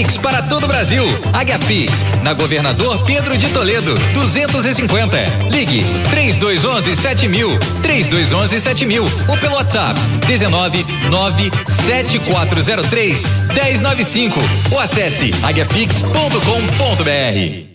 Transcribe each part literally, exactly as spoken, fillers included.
Pix para todo o Brasil. Águiapix, na Governador Pedro de Toledo, duzentos e cinquenta. Ligue três dois um um sete mil, três dois um um sete mil ou pelo WhatsApp dezenove nove sete quatro zero três um zero nove cinco ou acesse águiapix ponto com ponto br.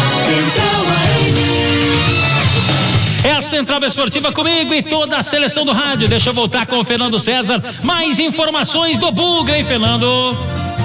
É a Central Esportiva comigo e toda a seleção do rádio. Deixa eu voltar com o Fernando César. Mais informações do Buga, hein, Fernando?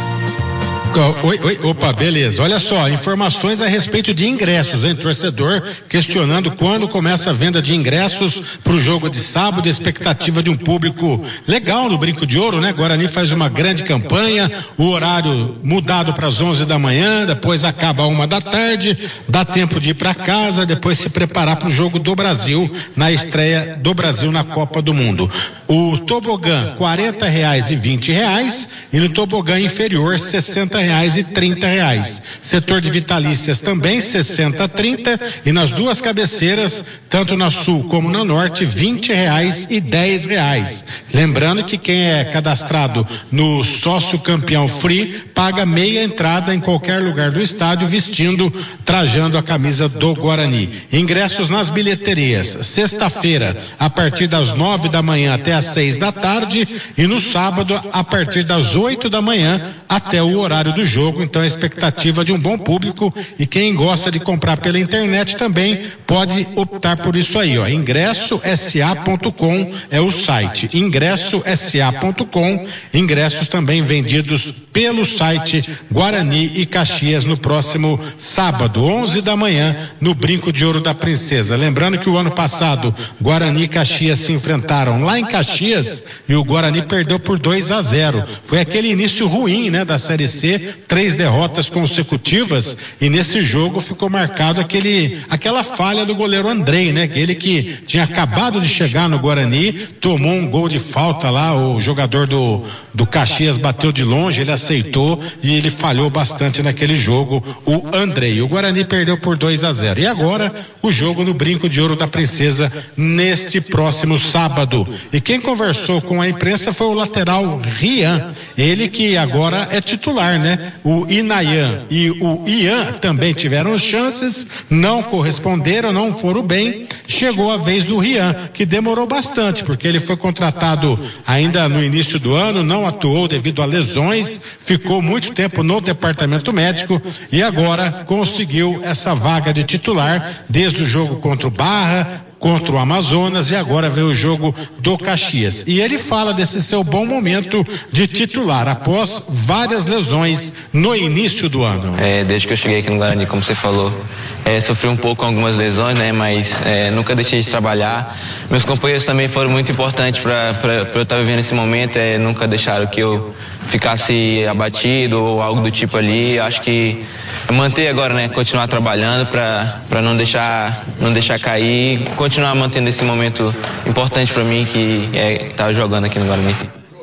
Oi, oi, opa, beleza. Olha só, informações a respeito de ingressos, hein? Torcedor questionando quando começa a venda de ingressos para o jogo de sábado, expectativa de um público legal no Brinco de Ouro, né? Guarani faz uma grande campanha, o horário mudado para as onze da manhã, depois acaba uma da tarde, dá tempo de ir para casa, depois se preparar para o jogo do Brasil, na estreia do Brasil na Copa do Mundo. O tobogã, quarenta reais e vinte reais, e no tobogã inferior, sessenta reais e trinta reais. Setor de vitalícias também sessenta a trinta e nas duas cabeceiras, tanto na sul como na norte, vinte reais e dez reais. Lembrando que quem é cadastrado no sócio campeão free paga meia entrada em qualquer lugar do estádio vestindo, trajando a camisa do Guarani. Ingressos nas bilheterias, sexta-feira a partir das nove da manhã até às seis da tarde e no sábado a partir das oito da manhã até o horário do jogo. Então a expectativa de um bom público, e quem gosta de comprar pela internet também pode optar por isso aí, ó. ingresso s a ponto com é o site, ingresso s a ponto com. Ingressos também vendidos pelo site Guarani e Caxias no próximo sábado, onze da manhã, no Brinco de Ouro da Princesa. Lembrando que o ano passado Guarani e Caxias se enfrentaram lá em Caxias e o Guarani perdeu por dois a zero. Foi aquele início ruim, né, da Série C, três derrotas consecutivas, e nesse jogo ficou marcado aquele, aquela falha do goleiro Andrei, né? Ele que tinha acabado de chegar no Guarani, tomou um gol de falta lá, o jogador do, do Caxias bateu de longe, ele aceitou e ele falhou bastante naquele jogo, o Andrei. O Guarani perdeu por dois a zero. E agora o jogo no Brinco de Ouro da Princesa neste próximo sábado. E quem conversou com a imprensa foi o lateral Rian, ele que agora é titular, né? O Inayan e o Ian também tiveram chances, não corresponderam, não foram bem. Chegou a vez do Rian, que demorou bastante, porque ele foi contratado ainda no início do ano, não atuou devido a lesões, ficou muito tempo no departamento médico e agora conseguiu essa vaga de titular desde o jogo contra o Barra, contra o Amazonas, e agora vem o jogo do Caxias. E ele fala desse seu bom momento de titular após várias lesões no início do ano. É, desde que eu cheguei aqui no Guarani, como você falou, é, sofri um pouco com algumas lesões, né? Mas é, nunca deixei de trabalhar. Meus companheiros também foram muito importantes para eu estar vivendo esse momento, é, nunca deixaram que eu ficasse abatido ou algo do tipo ali. Acho que manter agora, né, continuar trabalhando para para não deixar não deixar cair, continuar mantendo esse momento importante para mim que é estar jogando aqui no Guarani.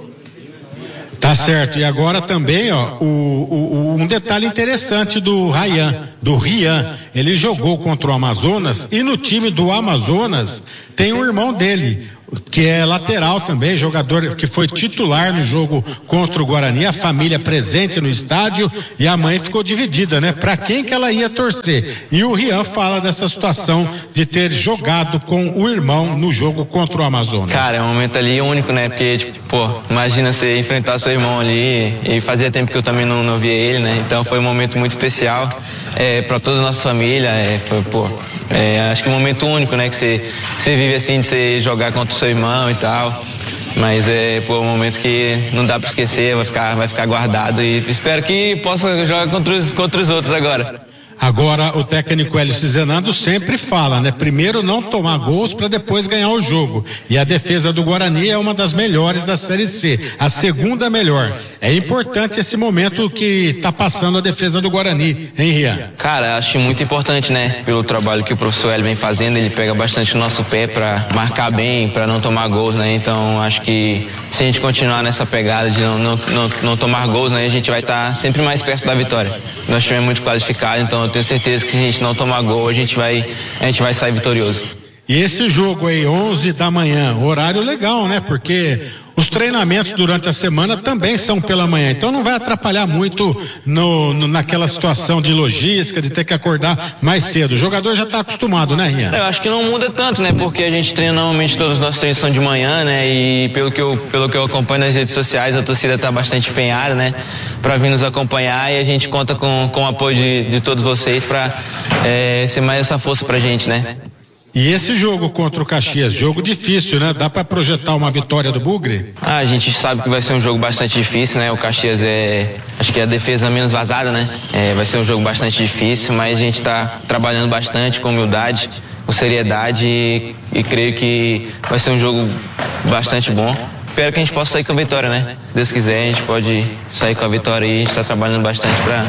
Tá certo. E agora também, ó, o, o, um detalhe interessante do Ryan, do Rian, ele jogou contra o Amazonas e no time do Amazonas tem um irmão dele, que é lateral também, jogador que foi titular no jogo contra o Guarani, a família presente no estádio, e a mãe ficou dividida, né? Para quem que ela ia torcer? E o Rian fala dessa situação de ter jogado com o irmão no jogo contra o Amazonas. Cara, é um momento ali único, né? Porque, tipo, pô, imagina você enfrentar seu irmão ali, e fazia tempo que eu também não, não via ele, né? Então foi um momento muito especial, é, para toda a nossa família, é, foi, pô, é, acho que um momento único, né? Que você, que você vive assim, de você jogar contra o seu irmão e tal, mas é pô, um momento que não dá para esquecer, vai ficar, vai ficar guardado, e espero que possa jogar contra os, contra os outros agora. Agora o técnico Hélio Cizenando sempre fala, né? Primeiro não tomar gols para depois ganhar o jogo. E a defesa do Guarani é uma das melhores da Série C, a segunda melhor. É importante esse momento que está passando a defesa do Guarani, hein, Rian? Cara, acho muito importante, né? Pelo trabalho que o professor Hélio vem fazendo, ele pega bastante o nosso pé para marcar bem, para não tomar gols, né? Então acho que se a gente continuar nessa pegada de não, não, não, não tomar gols, né, a gente vai estar tá sempre mais perto da vitória. Nós time é muito qualificado, então eu tenho certeza que se a gente não tomar gol, a gente vai, a gente vai sair vitorioso. E esse jogo aí, onze da manhã, horário legal, né? Porque os treinamentos durante a semana também são pela manhã, então não vai atrapalhar muito no, no, naquela situação de logística, de ter que acordar mais cedo. O jogador já está acostumado, né, Rian? Eu acho que não muda tanto, né? Porque a gente treina normalmente, todos os nossos treinos são de manhã, né? E pelo que eu, pelo que eu acompanho nas redes sociais, a torcida está bastante empenhada, né? Para vir nos acompanhar, e a gente conta com, com o apoio de, de todos vocês para é, ser mais essa força pra gente, né? E esse jogo contra o Caxias, jogo difícil, né? Dá para projetar uma vitória do Bugre? Ah, a gente sabe que vai ser um jogo bastante difícil, né? O Caxias é, acho que é a defesa menos vazada, né? É, vai ser um jogo bastante difícil, mas a gente está trabalhando bastante com humildade, com seriedade e, e creio que vai ser um jogo bastante bom. Espero que a gente possa sair com a vitória, né? Se Deus quiser, a gente pode sair com a vitória e a gente está trabalhando bastante para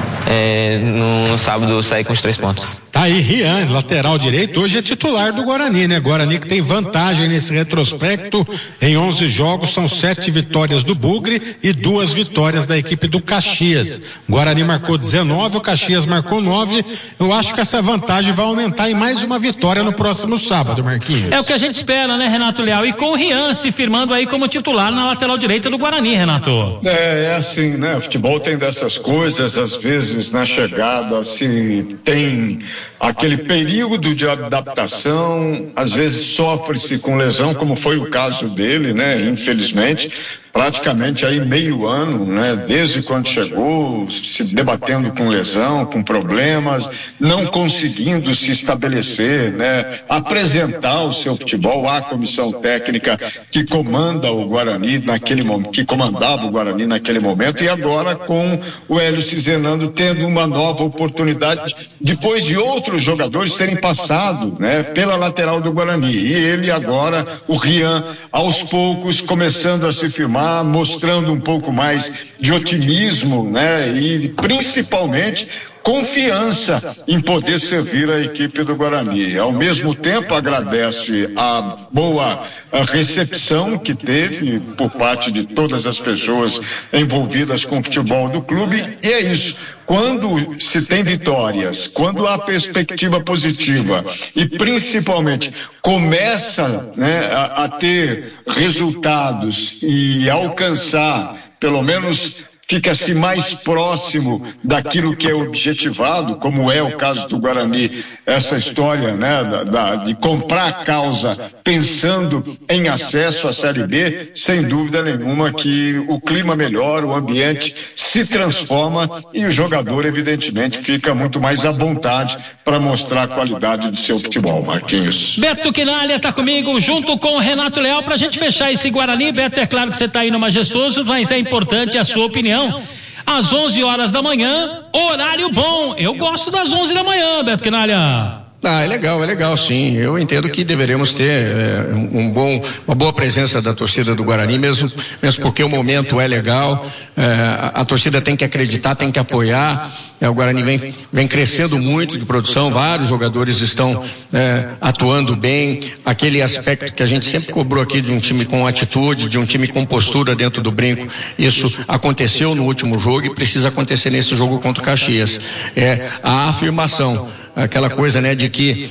é, no, no sábado sair com os três pontos. Tá aí Rian, lateral direito, hoje é titular do Guarani, né? Guarani que tem vantagem nesse retrospecto, em onze jogos são sete vitórias do Bugre e duas vitórias da equipe do Caxias. Guarani marcou dezenove, o Caxias marcou nove. Eu acho que essa vantagem vai aumentar em mais uma vitória no próximo sábado, Marquinhos. É o que a gente espera, né, Renato Leal? E com o Rian se firmando aí como titular na lateral direita do Guarani, Renato. É, é assim, né? O futebol tem dessas coisas, às vezes na chegada se tem aquele período de adaptação, às vezes sofre-se com lesão, como foi o caso dele, né? Infelizmente, praticamente aí meio ano, né? Desde quando chegou, se debatendo com lesão, com problemas, não conseguindo se estabelecer, né? Apresentar o seu futebol à comissão técnica que comanda o Guarani naquele momento, que comandava o Guarani naquele momento, e agora com o Hélio Cizenando tendo uma nova oportunidade, depois de outros jogadores terem passado, né? Pela lateral do Guarani, e ele agora, o Rian, aos poucos começando a se firmar, mostrando um pouco mais de otimismo, né? E principalmente confiança em poder servir a equipe do Guarani. Ao mesmo tempo, agradece a boa a recepção que teve por parte de todas as pessoas envolvidas com o futebol do clube, e é isso. Quando se tem vitórias, quando há perspectiva positiva e principalmente começa, né, a, a ter resultados e alcançar pelo menos fica-se mais próximo daquilo que é objetivado, como é o caso do Guarani, essa história, né, da, da, de comprar a causa pensando em acesso à Série B, sem dúvida nenhuma que o clima melhora, o ambiente se transforma e o jogador, evidentemente, fica muito mais à vontade para mostrar a qualidade do seu futebol, Marquinhos. Beto Quinalha está comigo, junto com o Renato Leal, para a gente fechar esse Guarani. Beto, é claro que você está aí no Majestoso, mas é importante a sua opinião. Às onze horas da manhã, horário bom. Eu gosto das onze da manhã, Beto Quinalha. Ah, é legal, é legal, sim. Eu entendo que deveremos ter é, um bom, uma boa presença da torcida do Guarani, mesmo, mesmo porque o momento é legal. É, a, a torcida tem que acreditar, tem que apoiar. É, o Guarani vem, vem crescendo muito de produção, vários jogadores estão é, atuando bem. Aquele aspecto que a gente sempre cobrou aqui de um time com atitude, de um time com postura dentro do brinco, isso aconteceu no último jogo e precisa acontecer nesse jogo contra o Caxias. É a afirmação, aquela coisa, né, de que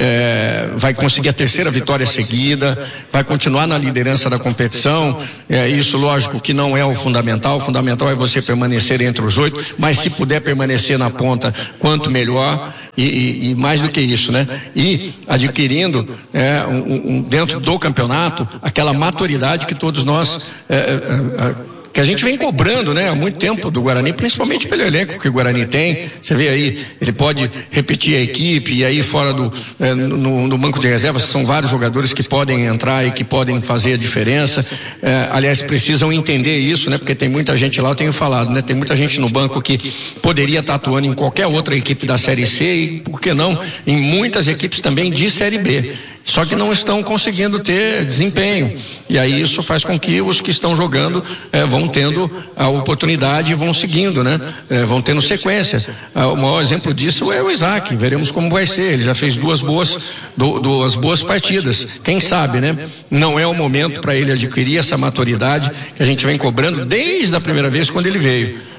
é, vai conseguir a terceira vitória seguida, vai continuar na liderança da competição. É, isso, lógico, que não é o fundamental. O fundamental é você permanecer entre os oito, mas se puder permanecer na ponta, quanto melhor. E, e, e mais do que isso, né? E adquirindo é, um, um, dentro do campeonato aquela maturidade que todos nós é, é, que a gente vem cobrando, né, há muito tempo do Guarani, principalmente pelo elenco que o Guarani tem. Você vê aí, ele pode repetir a equipe, e aí fora do é, no, no banco de reservas são vários jogadores que podem entrar e que podem fazer a diferença. É, aliás, precisam entender isso, né, porque tem muita gente lá, eu tenho falado, né, tem muita gente no banco que poderia estar atuando em qualquer outra equipe da Série C e, por que não, em muitas equipes também de Série B. Só que não estão conseguindo ter desempenho. E aí isso faz com que os que estão jogando é, vão tendo a oportunidade e vão seguindo, né? É, vão tendo sequência. Ah, o maior exemplo disso é o Isaac. Veremos como vai ser. Ele já fez duas boas, do, duas boas partidas. Quem sabe, né? Não é o momento para ele adquirir essa maturidade que a gente vem cobrando desde a primeira vez quando ele veio.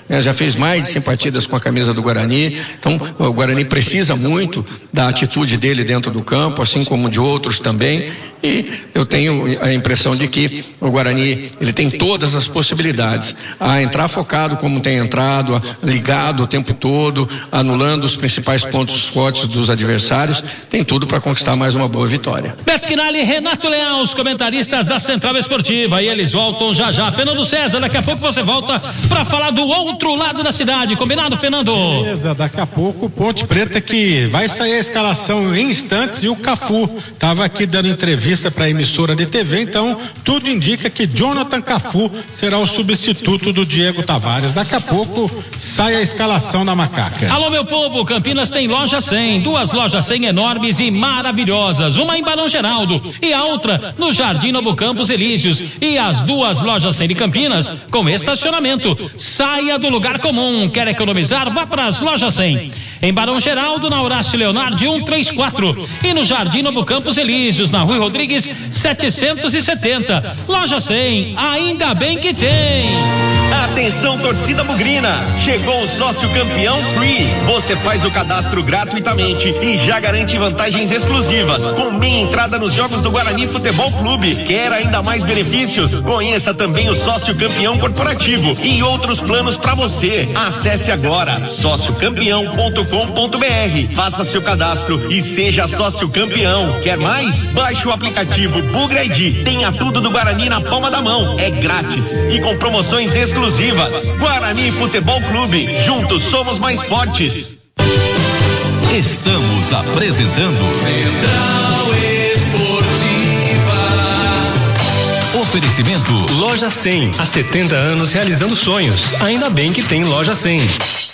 né? Já fez mais de cem partidas com a camisa do Guarani, então o Guarani precisa muito da atitude dele dentro do campo, assim como de outros também, e eu tenho a impressão de que o Guarani, ele tem todas as possibilidades, a entrar focado como tem entrado, a, ligado o tempo todo, anulando os principais pontos fortes dos adversários, tem tudo para conquistar mais uma boa vitória. Beto Quinali, Renato Leão, os comentaristas da Central Esportiva, e eles voltam já já. Fernando César, daqui a pouco você volta para falar do outro lado da cidade, combinado, Fernando? Beleza, daqui a pouco Ponte Preta, que vai sair a escalação em instantes, e o Cafu estava aqui dando entrevista para a emissora de T V, então tudo indica que Jonathan Cafu será o substituto do Diego Tavares. Daqui a pouco sai a escalação da Macaca. Alô, meu povo, Campinas tem loja cem, duas lojas cem enormes e maravilhosas, uma em Barão Geraldo e a outra no Jardim Novo Campos Elíseos, e as duas lojas cem de Campinas com estacionamento. Saia do lugar comum, quer economizar? Vá para as lojas cem. Em Barão Geraldo, na Horácio Leonardo cento e trinta e quatro, e no Jardim Novo Campos Elíseos, na Rui Rodrigues setecentos e setenta. Loja cem, ainda bem que tem. Atenção, torcida bugrina, chegou o sócio campeão Free. Você faz o cadastro gratuitamente e já garante vantagens exclusivas, com meia entrada nos jogos do Guarani Futebol Clube. Quer ainda mais benefícios? Conheça também o sócio campeão corporativo e outros planos para você. Acesse agora sócio campeão ponto com ponto br, faça seu cadastro e seja sócio campeão. Quer mais? Baixe o aplicativo Bugra I D. Tenha tudo do Guarani na palma da mão. É grátis e com promoções exclusivas. Guarani Futebol Clube, juntos somos mais fortes. Estamos apresentando Central Esportiva. Oferecimento Loja cem, há setenta anos realizando sonhos. Ainda bem que tem Loja cem.